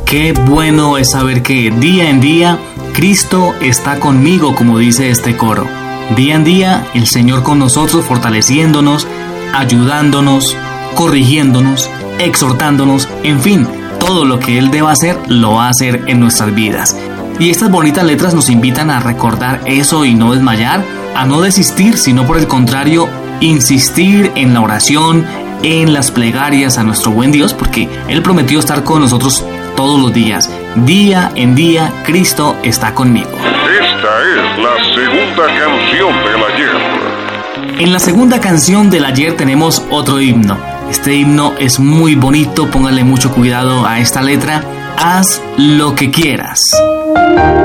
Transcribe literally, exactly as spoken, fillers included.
Qué bueno es saber que día en día Cristo está conmigo, como dice este coro. Día en día el Señor con nosotros, fortaleciéndonos, ayudándonos, corrigiéndonos, exhortándonos, en fin, todo lo que Él deba hacer, lo va a hacer en nuestras vidas. Y estas bonitas letras nos invitan a recordar eso y no desmayar, a no desistir, sino por el contrario, insistir en la oración, en las plegarias a nuestro buen Dios, porque Él prometió estar con nosotros todos los días. Día en día, Cristo está conmigo. Esta es la segunda canción del ayer. En la segunda canción del ayer tenemos otro himno. Este himno es muy bonito, póngale mucho cuidado a esta letra. Haz lo que quieras.